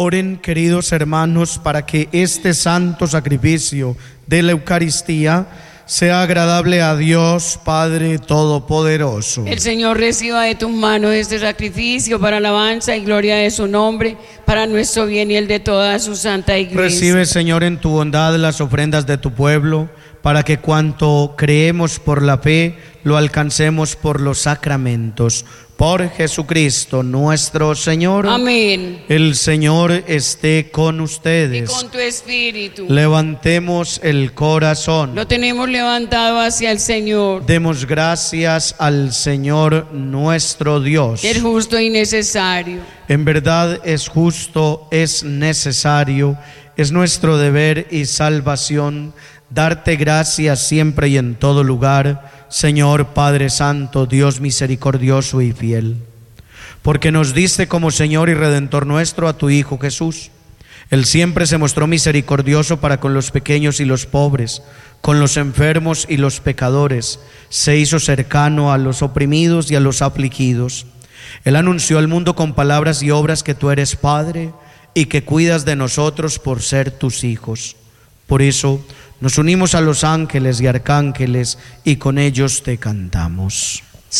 Oren, queridos hermanos, para que este santo sacrificio de la Eucaristía sea agradable a Dios Padre Todopoderoso. El Señor reciba de tus manos este sacrificio para alabanza y gloria de su nombre, para nuestro bien y el de toda su santa iglesia. Recibe, Señor, en tu bondad las ofrendas de tu pueblo, para que cuanto creemos por la fe, lo alcancemos por los sacramentos. Por Jesucristo nuestro Señor. Amén. El Señor esté con Y ustedes. con tu espíritu. Levantemos el corazón. Lo tenemos levantado hacia el Señor. Demos gracias al Señor nuestro Dios. Es justo y necesario. En verdad es justo, es necesario, es nuestro deber y salvación darte gracias siempre y en todo lugar, Señor Padre Santo, Dios misericordioso y fiel, porque nos diste como Señor y Redentor nuestro a tu Hijo Jesús. Él siempre se mostró misericordioso para con los pequeños y los pobres, con los enfermos y los pecadores. Se hizo cercano a los oprimidos y a los afligidos. Él anunció al mundo con palabras y obras que tú eres Padre y que cuidas de nosotros por ser tus hijos. Por eso nos unimos a los ángeles y arcángeles y con ellos te cantamos.